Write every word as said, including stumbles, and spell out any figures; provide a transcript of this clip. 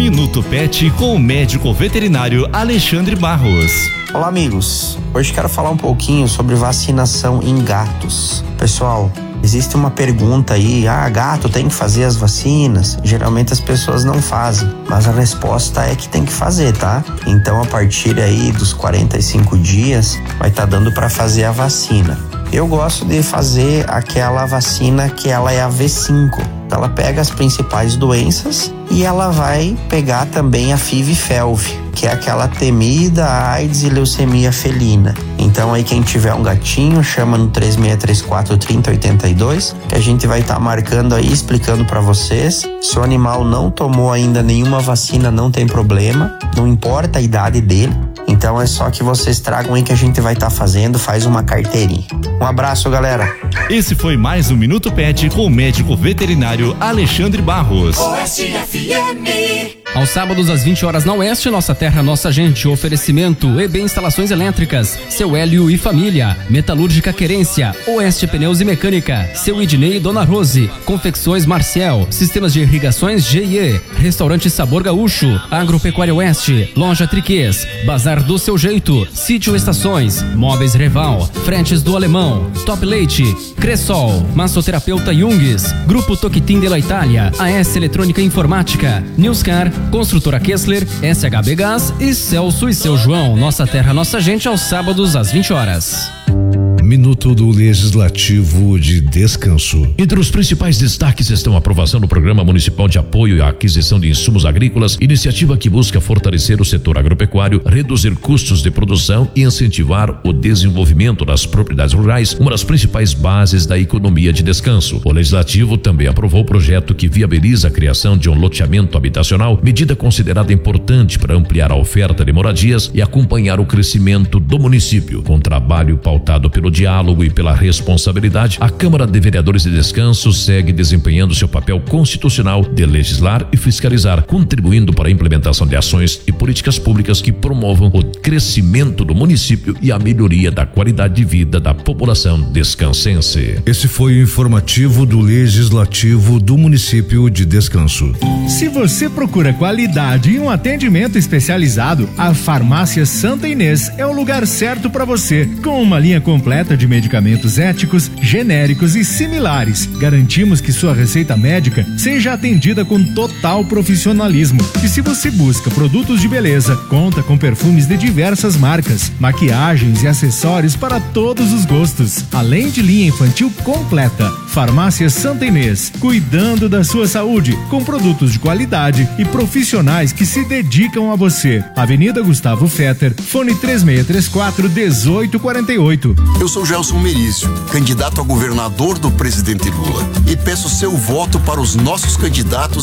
Minuto Pet com o médico veterinário Alexandre Barros. Olá, amigos. Hoje quero falar um pouquinho sobre vacinação em gatos. Pessoal, existe uma pergunta aí, ah, gato tem que fazer as vacinas? Geralmente as pessoas não fazem, mas a resposta é que tem que fazer, tá? Então, a partir aí dos quarenta e cinco dias, vai estar tá dando para fazer a vacina. Eu gosto de fazer aquela vacina que ela é a V cinco. Ela pega as principais doenças e ela vai pegar também a F I V e F E L V, que é aquela temida AIDS e leucemia felina. Então aí quem tiver um gatinho, chama no três seis três quatro, três zero oito dois, que a gente vai estar tá marcando aí, explicando para vocês. Se o animal não tomou ainda nenhuma vacina, não tem problema, não importa a idade dele. Então é só que vocês tragam aí que a gente vai estar tá fazendo, faz uma carteirinha. Um abraço, galera. Esse foi mais um Minuto Pet com o médico veterinário Alexandre Barros. Oeste F M. Aos sábados às vinte horas na Oeste, Nossa Terra, Nossa Gente. Oferecimento E B Instalações Elétricas, Seu Hélio e Família, Metalúrgica Querência, Oeste Pneus e Mecânica, Seu Idnei e Dona Rose, Confecções Marcial, Sistemas de Irrigações G e E, Restaurante Sabor Gaúcho, Agropecuária Oeste, Loja Triquês, Bazar do Seu Jeito, Sítio Estações, Móveis Reval, Fretes do Alemão, Top Leite, Cressol, Massoterapeuta Jungs, Grupo Toquitim de la Itália, A S Eletrônica e Informática, Newscar, Construtora Kessler, S H B Gás e Celso e Seu João. Nossa Terra, Nossa Gente, aos sábados às vinte horas. Minuto do Legislativo de Descanso. Entre os principais destaques estão a aprovação do Programa Municipal de Apoio à Aquisição de Insumos Agrícolas, iniciativa que busca fortalecer o setor agropecuário, reduzir custos de produção e incentivar o desenvolvimento das propriedades rurais, uma das principais bases da economia de descanso. O Legislativo também aprovou o projeto que viabiliza a criação de um loteamento habitacional, medida considerada importante para ampliar a oferta de moradias e acompanhar o crescimento do município. Com trabalho pautado pelo diálogo e pela responsabilidade, a Câmara de Vereadores de Descanso segue desempenhando seu papel constitucional de legislar e fiscalizar, contribuindo para a implementação de ações e políticas públicas que promovam o crescimento do município e a melhoria da qualidade de vida da população descansense. Esse foi o informativo do Legislativo do município de Descanso. Se você procura qualidade e um atendimento especializado, a Farmácia Santa Inês é o lugar certo para você, com uma linha completa de medicamentos éticos, genéricos e similares. Garantimos que sua receita médica seja atendida com total profissionalismo. E se você busca produtos de beleza, conta com perfumes de diversas marcas, maquiagens e acessórios para todos os gostos, além de linha infantil completa. Farmácia Santa Inês, cuidando da sua saúde, com produtos de qualidade e profissionais que se dedicam a você. Avenida Gustavo Fetter, fone três seis três quatro, um oito quatro oito. Eu sou Gelson Merício, candidato a governador do presidente Lula, e peço seu voto para os nossos candidatos